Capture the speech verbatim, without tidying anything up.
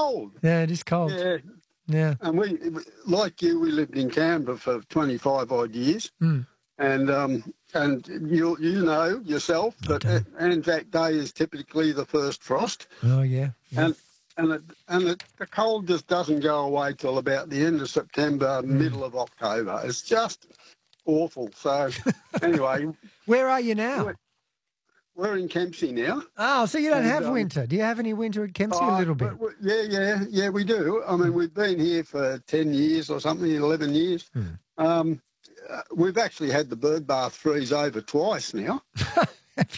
cold. Yeah, it is cold. Yeah. Yeah. And we, like you, we lived in Canberra for twenty-five odd years. Mm. And um, and you you know yourself I that do. Anzac Day is typically the first frost. Oh, yeah. yeah. And and it, and it, the cold just doesn't go away till about the end of September, middle of October. It's just awful. So anyway, Where are you now? we're, we're in Kempsey now. Oh, so you don't And, have um, winter. Do you have any winter at Kempsey? Uh, a little bit. we- we- yeah, yeah, yeah, we do. I mean, we've been here for ten years or something, eleven years. Mm. Um, uh, we've actually had the bird bath freeze over twice now.